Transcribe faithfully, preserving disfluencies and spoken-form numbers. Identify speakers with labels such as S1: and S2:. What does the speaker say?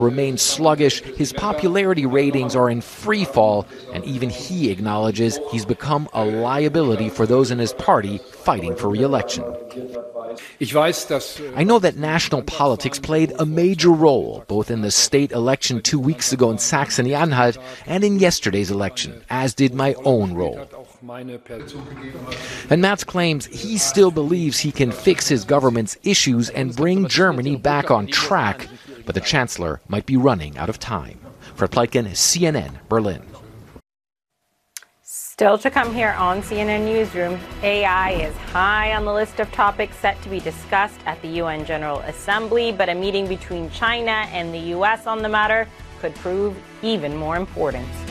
S1: remains sluggish, his popularity ratings are in free fall, and even he acknowledges he's become a liability for those in his party fighting for re-election. I know that national politics played a major role, both in the state election two weeks ago in Saxony-Anhalt and in yesterday's election, as did my own role. And Merz claims he still believes he can fix his government's issues and bring Germany back on track, but the chancellor might be running out of time. Fred Pleitgen, C N N, Berlin.
S2: Still to come here on C N N Newsroom, A I is high on the list of topics set to be discussed at the U N General Assembly, but a meeting between China and the U S on the matter could prove even more important.